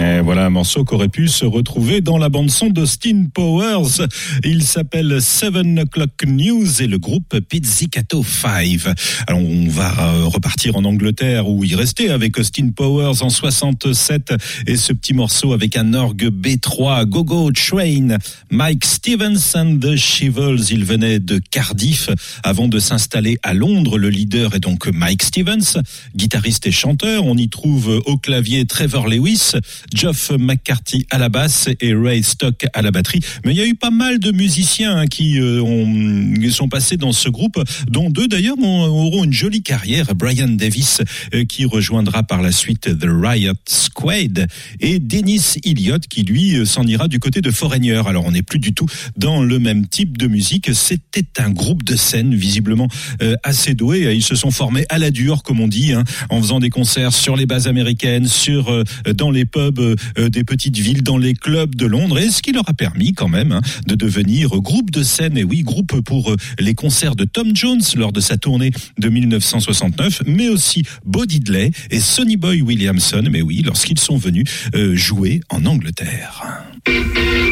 Et voilà un morceau qu'aurait pu se retrouver dans la bande-son d'Austin Powers. Il s'appelle 7 O'Clock News et le groupe Pizzicato 5. Alors on va repartir en Angleterre où il restait avec Austin Powers en 67 et ce petit morceau avec un orgue B3, Go-Go Train. Mike Stevens and the Shivels, il venait de Cardiff avant de s'installer à Londres. Le leader est donc Mike Stevens, guitariste et chanteur. On y trouve au clavier Trevor Lewis, Geoff McCarthy à la basse et Ray Stock à la batterie. Mais il y a eu pas mal de musiciens qui sont passés dans ce groupe, dont deux d'ailleurs auront une jolie carrière. Brian Davis qui rejoindra par la suite The Riot Squad et Dennis Elliott qui lui s'en ira du côté de Foreigner. Alors on n'est plus du tout dans le même type de musique. C'était un groupe de scène visiblement assez doué. Ils se sont formés à la dure comme on dit, en faisant des concerts sur les bases américaines, dans les pubs des petites villes, dans les clubs de Londres, et ce qui leur a permis quand même de devenir groupe de scène, et oui, groupe pour les concerts de Tom Jones lors de sa tournée de 1969, mais aussi Bo Diddley et Sonny Boy Williamson, mais oui, lorsqu'ils sont venus jouer en Angleterre.